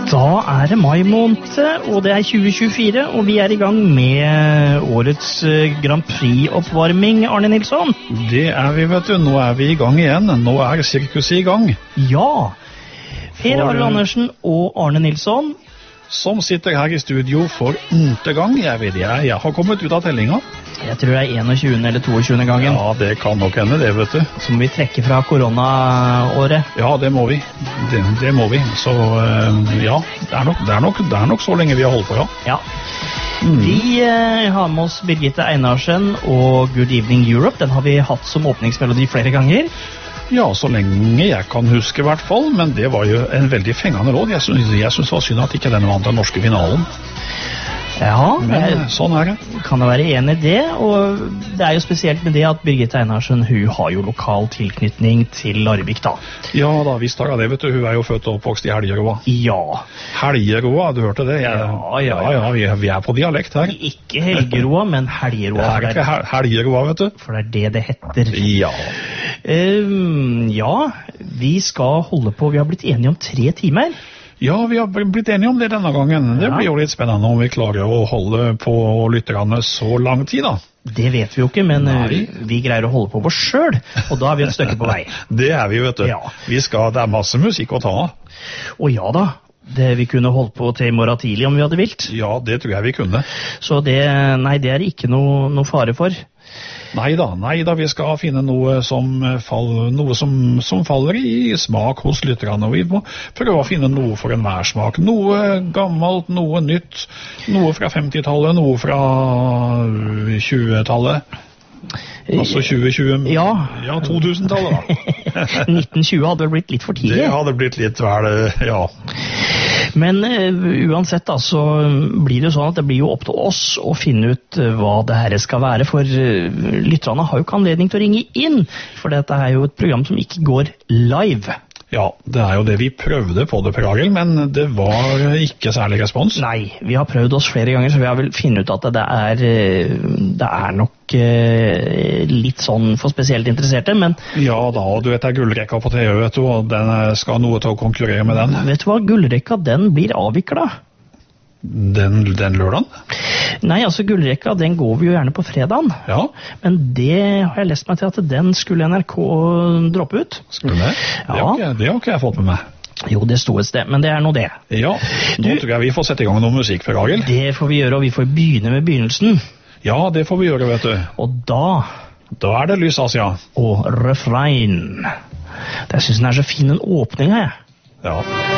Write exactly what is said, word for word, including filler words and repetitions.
Da er det mai måned, og det er tjue tjuefire, og vi er i gang med årets Grand Prix-oppvarming, Arne Nilsson. Det er vi, vet du. Nå er vi i gang igjen. Nå er sirkuset i gang. Ja. Per Arild Andersen og Arne Nilsson. Som sitter her i studio for n-te gang. Jeg vet, jeg, jeg har kommet ut av tellinga. Jeg tror det er enogtjuende eller toogtjuende gangen. Ja, det kan nok hende det, vet du. Så må vi trekke fra koronaåret. Ja, det må vi. Det, det må vi. Så ja, det er, nok, det, er nok, det er nok så lenge vi har holdt på, ja. Ja. Mm. Vi eh, har med oss Birgitte Einarsen og Good Evening Europe. Den har vi hatt som åpningsmelodi flere ganger. Ja, så lenge jeg kan huske i hvert fall, men det var jo en veldig fengende låt. Jeg synes, jeg synes det var synd at ikke den vant den norske finalen. Ja, men jeg, sånn er det. Kan det være enig i det, og det er jo spesielt med det at Birgitte Einarsen, hun har jo lokal tilknytning til Larvik da. Ja da, visst har jeg det, vet du. Hun er jo født og oppvokst i Helgeroa. Ja. Helgeroa, du hørte det? Jeg, ja, ja, ja. Ja, vi, vi er på dialekt her. Ikke Helgeroa, men Helgeroa. Det er ikke hel Helgeroa, vet du. For det er det det heter. Ja. Um, ja, vi skal holde på, vi har blitt enige om tre timer. Ja, vi har blitt enige om det denne gangen. Det blir jo litt spennende om vi klarer å holde på lytterne så lang tid, da. Det vet vi jo ikke, men vi, vi greier å holde på oss selv, og da er vi et stykke på vei. Det er vi, vet du. Ja. Vi skal, det er masse musikk å ta av. Og ja da, det vi kunne holdt på til i morgen tidlig om vi hadde vilt. Ja, det tror jeg vi kunne. Så det, nei, det er ikke noe, noe fare for. Nei da, nei da, vi skal finne noe som, fall, noe som, som faller i smak hos lytterne, og vi må prøve å finne noe for enhver smak. Noe gammelt, noe nytt, noe fra femtitallet, noe fra tjuetallet. Altså tjue tjue, ja, ja to tusen-tallet da. nitten tjue hadde vel blitt litt for tidlig. Det hadde blitt litt vel, ja. Men uh, uansett da, så blir det jo sånn at det blir jo opp til oss å finne ut uh, hva det her skal være, for uh, lytterne har jo ikke anledning til å ringe inn, for dette er jo et program som ikke går live. Ja, det er jo det vi prøvde på det, Per Arild, men det var ikke særlig respons. Nei, vi har prøvd oss flere ganger, så vi har vel finnet ut at det er, det er nok litt sånn for spesielt interesserte, men... Ja da, og du vet det er gullrekka på T V, vet du, og den skal noe til å konkurrere med den. Vet du hva, gullrekka, den blir avviklet. Den, den lørdagen? Nei, altså gullrekka, den går vi jo gjerne på fredagen. Ja. Men det har jeg lest meg til at den skulle N R K droppe ut. Skulle det? Ja. Det har ikke, det har ikke jeg fått med meg. Jo, det sto et sted, men det er nå det. Ja, nå du, tror jeg vi får sette i gang noe musikk, Per Arild. Det får vi gjøre, og vi får begynne med begynnelsen. Ja, det får vi gjøre, vet du. Og da... Da er det lys, Asia. Og refrein. Jeg synes den er så fin en åpning her. Ja.